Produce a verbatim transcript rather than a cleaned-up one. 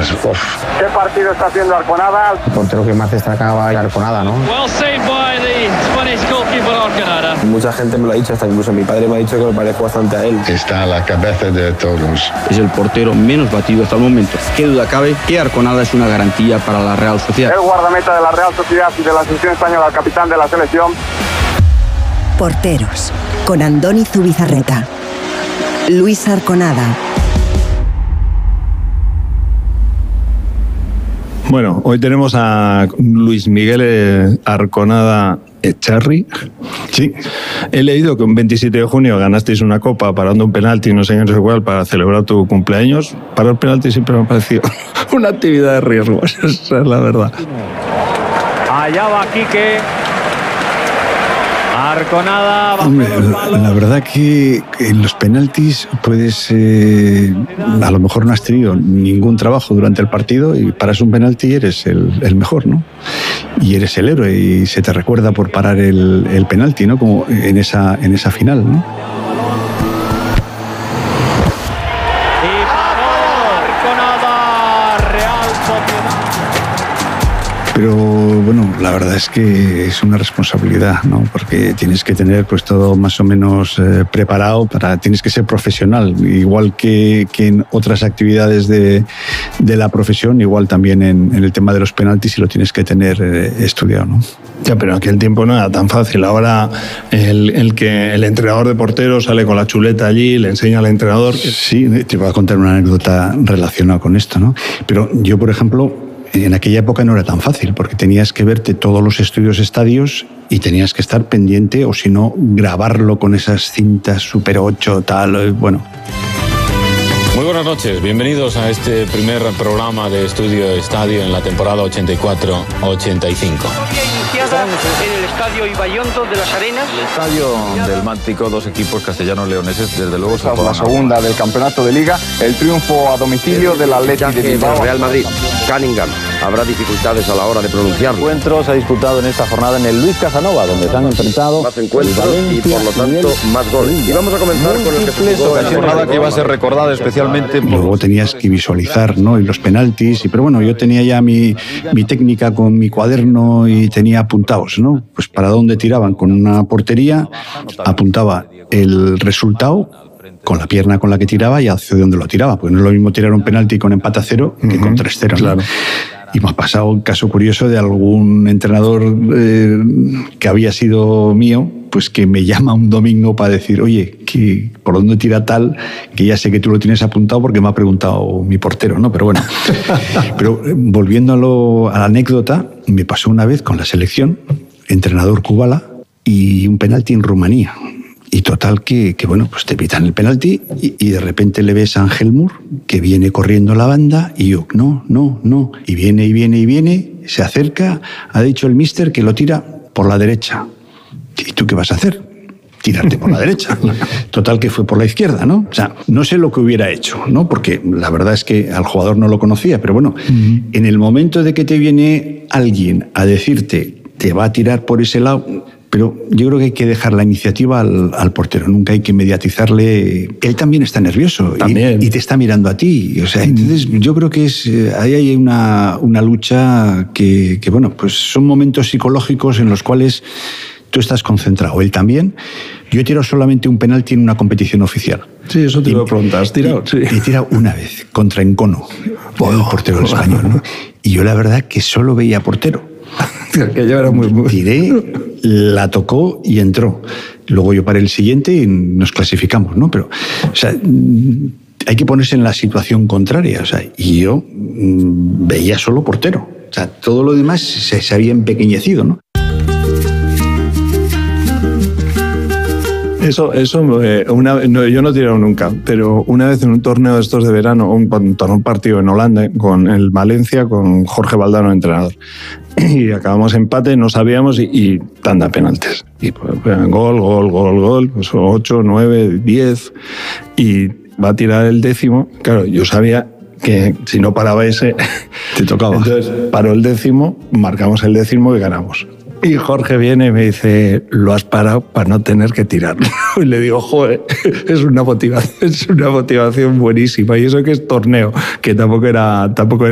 Pues, uf. ¿Qué partido está haciendo Arconada? El portero que más destacaba era Arconada, ¿no? Well saved by the Spanish goalkeeper Arconada. Mucha gente me lo ha dicho, hasta incluso mi padre me ha dicho que me parezco bastante a él. Está a la cabeza de todos. Es el portero menos batido hasta el momento. Qué duda cabe que Arconada es una garantía para la Real Sociedad. El guardameta de la Real Sociedad y de la selección española, el capitán de la selección. Porteros, con Andoni Zubizarreta. Luis Arconada. Bueno, hoy tenemos a Luis Miguel Arconada Echarri. Sí, he leído que un veintisiete de junio ganasteis una copa parando un penalti, no sé qué igual, para celebrar tu cumpleaños. Parar penalti siempre me ha parecido una actividad de riesgo, esa es la verdad. Allá va Quique. Arconada. Hombre, la, la verdad que en los penaltis puedes, eh, a lo mejor no has tenido ningún trabajo durante el partido y paras un penalti y eres el, el mejor, ¿no? Y eres el héroe y se te recuerda por parar el, el penalti, ¿no? Como en esa, en esa final, ¿no? Pero bueno, la verdad es que es una responsabilidad, ¿no? Porque tienes que tener pues todo más o menos eh, preparado, para, tienes que ser profesional, igual que, que en otras actividades de, de la profesión, igual también en, en el tema de los penaltis, y lo tienes que tener eh, estudiado, ¿no? Ya, pero aquel tiempo no era tan fácil. Ahora el, el que el entrenador de porteros sale con la chuleta allí, le enseña al entrenador. Sí, te voy a contar una anécdota relacionada con esto, ¿no? Pero yo, por ejemplo, en aquella época no era tan fácil, porque tenías que verte todos los estudios estadios y tenías que estar pendiente, o si no, grabarlo con esas cintas Super ocho, tal, bueno. Muy buenas noches, bienvenidos a este primer programa de Estudio Estadio en la temporada ochenta y cuatro ochenta y cinco. Iniciada en el estadio Ibaiondo de las Arenas. El estadio del Mántico, dos equipos castellanos-leoneses, desde luego se La segunda del campeonato de Liga, el triunfo a domicilio del Atlético de Bilbao. Real Madrid, Cunningham. Habrá dificultades a la hora de pronunciarlo. El encuentro se ha disputado en esta jornada en el Luis Casanova, donde se han enfrentado más encuentros y por lo tanto más goles. Y vamos a comenzar con el que se jugó la jornada que iba a ser recordada especialmente. Luego tenías que visualizar, ¿no? Y los penaltis, y, pero bueno, yo tenía ya mi, mi técnica con mi cuaderno y tenía apuntados, ¿no? Pues para dónde tiraban con una portería, apuntaba el resultado con la pierna con la que tiraba y hacia dónde lo tiraba, porque no es lo mismo tirar un penalti con empate a cero que uh-huh. con tres cero, ¿no? Claro. Y me ha pasado un caso curioso de algún entrenador eh, que había sido mío, pues que me llama un domingo para decir, oye, que por dónde tira tal, que ya sé que tú lo tienes apuntado porque me ha preguntado mi portero, ¿no? Pero bueno, pero volviendo a, lo, a la anécdota, me pasó una vez con la selección, entrenador Kubala, y un penalti en Rumanía. Y total que, que bueno, pues te pitan el penalti y, y de repente le ves a Ángel Mur, que viene corriendo la banda, y yo, no, no, no. Y viene, y viene, y viene, se acerca, ha dicho el míster que lo tira por la derecha. ¿Y tú qué vas a hacer? Tirarte por la derecha. Total que fue por la izquierda, ¿no? O sea, no sé lo que hubiera hecho, ¿no? Porque la verdad es que al jugador no lo conocía, pero bueno, uh-huh. en el momento de que te viene alguien a decirte, te va a tirar por ese lado... Pero yo creo que hay que dejar la iniciativa al, al portero, nunca hay que mediatizarle. Él también está nervioso también. Y, y te está mirando a ti. O sea, entonces yo creo que es, ahí hay una, una lucha que, que, bueno, pues son momentos psicológicos en los cuales tú estás concentrado. Él también. Yo he tirado solamente un penalti en una competición oficial. Sí, eso te y, iba a preguntar. ¿Has tirado? Y, sí. He tirado una vez, contra Encono, oh, el portero oh, español, ¿no? Y yo la verdad que solo veía portero. Que yo era muy, muy... Tiré, la tocó y entró. Luego yo paré el siguiente y nos clasificamos, ¿no? Pero, o sea, hay que ponerse en la situación contraria. O sea, y yo mmm, veía solo portero. O sea, todo lo demás se, se había empequeñecido, ¿no? Eso, eso eh, una, no, yo no he tirado nunca, pero una vez en un torneo de estos de verano, un, un partido en Holanda, con el Valencia, con Jorge Valdano, entrenador, y acabamos empate, no sabíamos, y, y tanda penaltis. Y pues, gol, gol, gol, gol, pues ocho, nueve, diez, y va a tirar el décimo. Claro, yo sabía que si no paraba ese, te tocaba. Entonces paró el décimo, marcamos el décimo y ganamos. Y Jorge viene y me dice, lo has parado para no tener que tirarlo. Y le digo, joder, es una motivación, es una motivación buenísima. Y eso que es torneo, que tampoco era, tampoco era